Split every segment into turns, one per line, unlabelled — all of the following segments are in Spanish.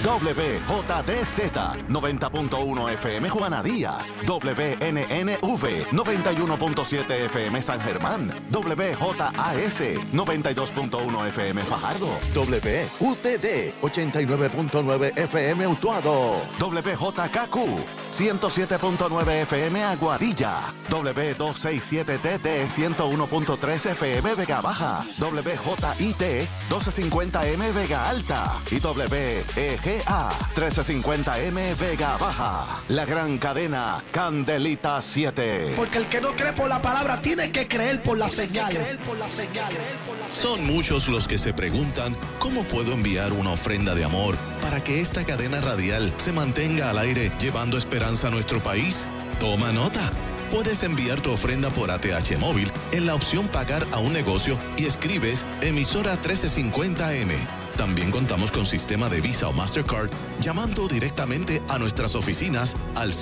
WJDZ 90.1 FM Juana Díaz, WNNV 91.7 FM San Germán, WJAS 92.1 FM Fajardo, WUTD 89.9 FM Utuado, WJKQ 107.9 FM Aguadilla, W267TT 101.3 FM Vega Baja, WJIT 1250M Vega Alta y WEGA 1350M Vega Baja. La gran cadena Candelita 7.
Porque el que no cree por la palabra tiene que creer por las señales.
Son muchos los que se preguntan cómo puedo enviar una ofrenda de amor para que esta cadena radial se mantenga al aire llevando esperanza a nuestro país. Toma nota. Puedes enviar tu ofrenda por ATH móvil en la opción pagar a un negocio y escribes emisora 1350M. También contamos con sistema de Visa o Mastercard llamando directamente a nuestras oficinas al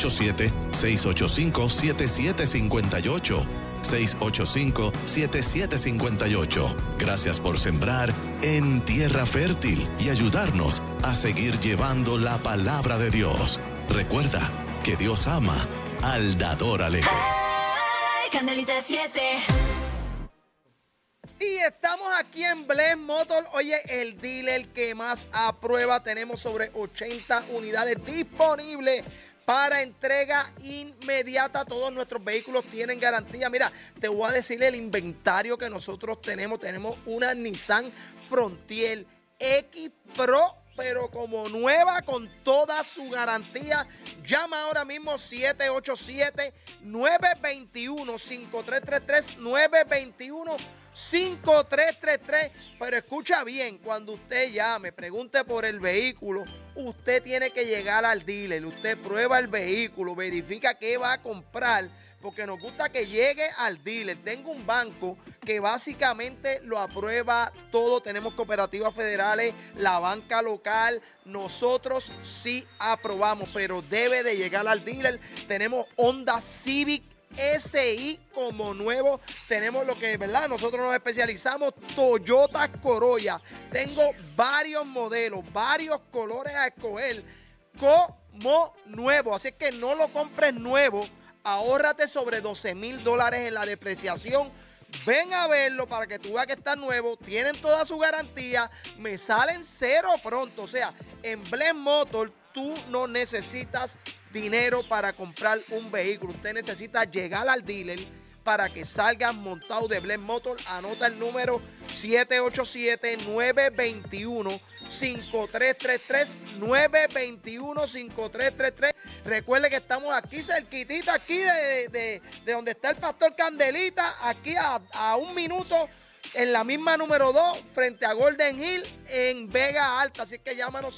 787-685-7758. 685-7758. Gracias por sembrar en tierra fértil y ayudarnos a seguir llevando la palabra de Dios. Recuerda que Dios ama al dador alegre.
Hey, Candelita 7.
Y estamos aquí en Bless Motor. Oye, el dealer que más aprueba. Tenemos sobre 80 unidades disponibles para entrega inmediata. Todos nuestros vehículos tienen garantía. Mira, te voy a decir el inventario que nosotros tenemos. Tenemos una Nissan Frontier X Pro, pero como nueva, con toda su garantía. Llama ahora mismo 787-921-5333, 921-5333. Pero escucha bien, cuando usted llame, pregunte por el vehículo, usted tiene que llegar al dealer. Usted prueba el vehículo, verifica qué va a comprar, porque nos gusta que llegue al dealer. Tengo un banco que básicamente lo aprueba todo. Tenemos cooperativas federales, la banca local. Nosotros sí aprobamos, pero debe de llegar al dealer. Tenemos Honda Civic SI como nuevo. Tenemos lo que, ¿verdad? Nosotros nos especializamos, Toyota Corolla. Tengo varios modelos, varios colores a escoger como nuevo. Así que no lo compres nuevo. Ahórrate sobre $12,000 en la depreciación. Ven a verlo para que tú veas que está nuevo. Tienen toda su garantía. Me salen cero pronto. O sea, en Bless Motor tú no necesitas dinero para comprar un vehículo. Usted necesita llegar al dealer para que salgas montado de Bless Motor. Anota el número 787-921-5333, 921-5333. Recuerde que estamos aquí cerquitita, aquí de donde está el Pastor Candelita, aquí a un minuto, en la misma número 2, frente a Golden Hill, en Vega Alta. Así que llámanos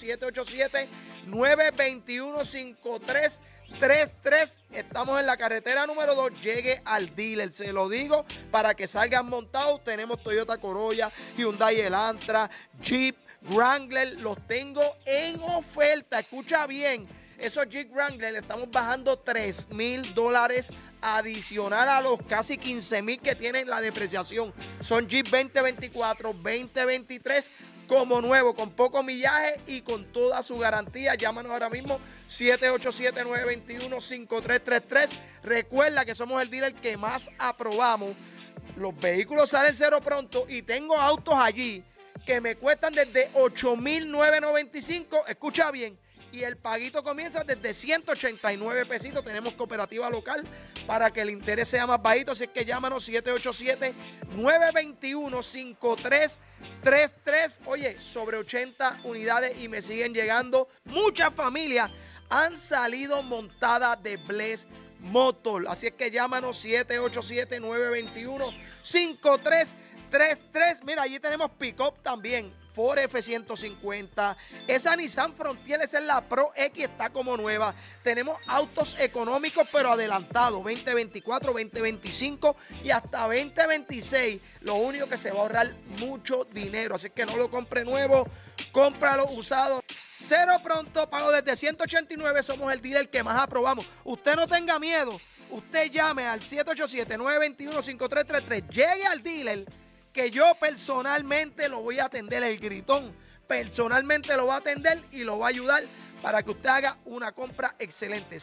787-921-5333. Estamos en la carretera número 2. Llegue al dealer, se lo digo, para que salgan montados. Tenemos Toyota Corolla, Hyundai Elantra, Jeep, Wrangler. Los tengo en oferta. Escucha bien. Esos Jeep Wrangler le estamos bajando $3,000 adicional a los casi $15,000 que tienen la depreciación. Son Jeep 2024, 2023 como nuevo, con poco millaje y con toda su garantía. Llámanos ahora mismo 787-921-5333. Recuerda que somos el dealer que más aprobamos. Los vehículos salen cero pronto y tengo autos allí que me cuestan desde $8,995. Escucha bien. Y el paguito comienza desde 189 pesitos. Tenemos cooperativa local para que el interés sea más bajito. Así que llámanos 787-921-5333. Oye, sobre 80 unidades y me siguen llegando. Muchas familias han salido montadas de Bless Motor. Así es que llámanos 787-921-5333. Mira, allí tenemos pick-up también. Ford F-150, esa Nissan Frontier, esa es la Pro X, está como nueva. Tenemos autos económicos pero adelantados, 2024, 2025 y hasta 2026. Lo único que se va a ahorrar mucho dinero, así que no lo compre nuevo, cómpralo usado. Cero pronto, pago desde 189, somos el dealer que más aprobamos. Usted no tenga miedo, usted llame al 787-921-5333, llegue al dealer, que yo personalmente lo voy a atender. El gritón personalmente lo va a atender y lo va a ayudar para que usted haga una compra excelente.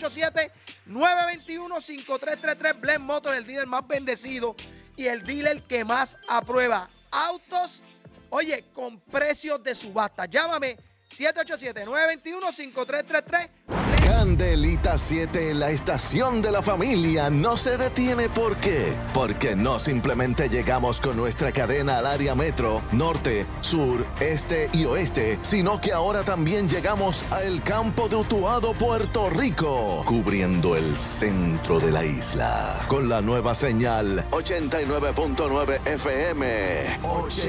787-921-5333, Blend Motors, el dealer más bendecido y el dealer que más aprueba autos, oye, con precios de subasta. Llámame 787-921-5333.
Candelita 7, la estación de la familia, no se detiene. ¿Por qué? Porque no simplemente llegamos con nuestra cadena al área metro, norte, sur, este y oeste, sino que ahora también llegamos al campo de Utuado, Puerto Rico, cubriendo el centro de la isla, con la nueva señal 89.9 FM.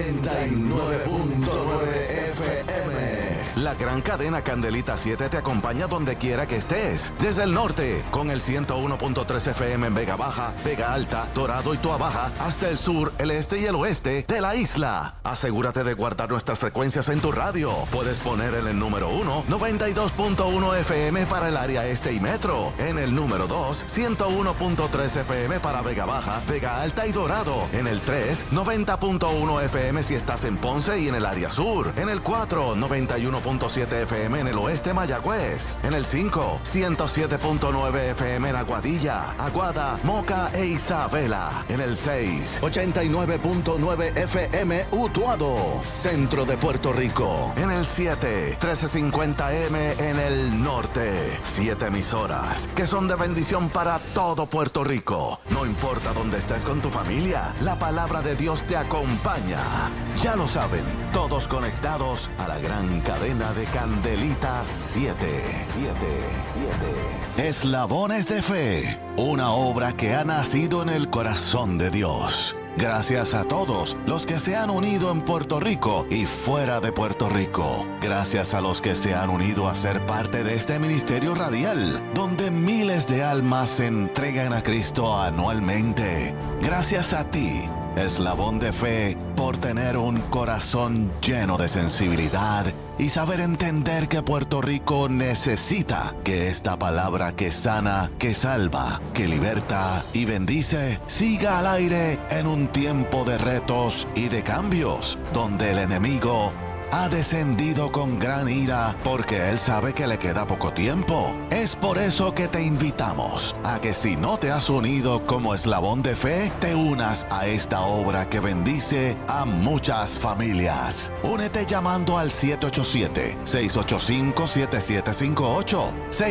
89.9 FM.
La gran cadena Candelita 7 te acompaña donde quiera que estés. Desde el norte, con el 101.3 FM en Vega Baja, Vega Alta, Dorado y Toa Baja, hasta el sur, el este y el oeste de la isla. Asegúrate de guardar nuestras frecuencias en tu radio. Puedes poner en el número 1, 92.1 FM para el área este y metro. En el número 2, 101.3 FM para Vega Baja, Vega Alta y Dorado. En el 3, 90.1 FM si estás en Ponce y en el área sur. En el 4, 91.7 FM en el oeste Mayagüez. En el 5, 107.9 FM en Aguadilla, Aguada, Moca e Isabela. En el 6,
89.9 FM Utuado, centro de Puerto Rico.
En el 7, 1350M en el norte. 7 emisoras que son de bendición para todo Puerto Rico. No importa dónde estés con tu familia, la palabra de Dios te acompaña. Ya lo saben, todos conectados a la gran cadena de Candelita 7. Eslabones de Fe, una obra que ha nacido en el corazón de Dios. Gracias a todos los que se han unido en Puerto Rico y fuera de Puerto Rico. Gracias a los que se han unido a ser parte de este ministerio radial, donde miles de almas se entregan a Cristo anualmente. Gracias a ti, Eslabón de Fe, por tener un corazón lleno de sensibilidad y saber entender que Puerto Rico necesita que esta palabra que sana, que salva, que liberta y bendice siga al aire en un tiempo de retos y de cambios, donde el enemigo ha descendido con gran ira porque él sabe que le queda poco tiempo. Es por eso que te invitamos a que si no te has unido como Eslabón de Fe, te unas a esta obra que bendice a muchas familias. Únete llamando al 787-685-7758.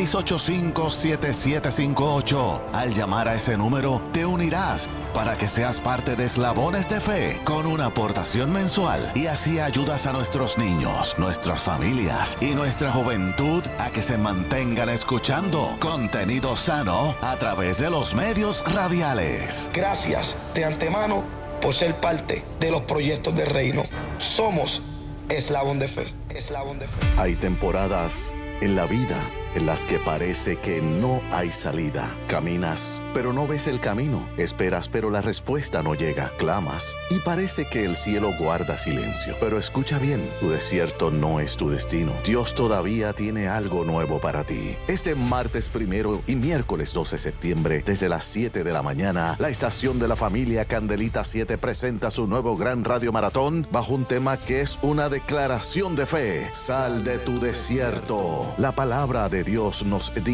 685-7758. Al llamar a ese número, te unirás para que seas parte de Eslabones de Fe con una aportación mensual y así ayudas a nuestros niños, nuestras familias y nuestra juventud a que se mantengan escuchando contenido sano a través de los medios radiales.
Gracias de antemano por ser parte de los proyectos del reino. Somos Eslabón de Fe. Eslabón de Fe.
Hay temporadas en la vida en las que parece que no hay salida. Caminas, pero no ves el camino. Esperas, pero la respuesta no llega. Clamas y parece que el cielo guarda silencio. Pero escucha bien, tu desierto no es tu destino. Dios todavía tiene algo nuevo para ti. Este martes 1 y miércoles 12 de septiembre, desde las 7 de la mañana, la estación de la familia Candelita 7 presenta su nuevo gran radio maratón bajo un tema que es una declaración de fe. Sal de tu desierto. La palabra de Dios nos dice